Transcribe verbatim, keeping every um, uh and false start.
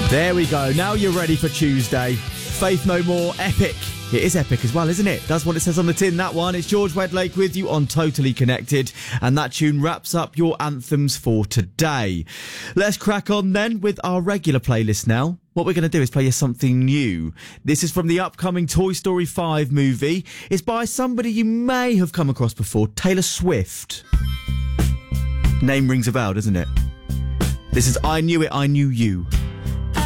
There we go. Now you're ready for Tuesday. Faith No More, epic. It is epic as well, isn't it? That's what it says on the tin, that one. It's George Wedlake with you on Totally Connected, and that tune wraps up your anthems for today. Let's crack on then with our regular playlist now. What we're going to do is play you something new. This is from the upcoming Toy Story five movie. It's by somebody you may have come across before, Taylor Swift. Name rings a bell, doesn't it? This is I Knew It, I Knew You.